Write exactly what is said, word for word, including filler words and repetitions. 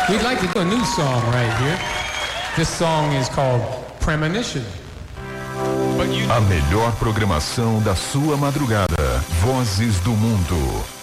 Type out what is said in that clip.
We'd like to do a new song right here. This song is called Premonition. A melhor programação da sua madrugada. Vozes do Mundo.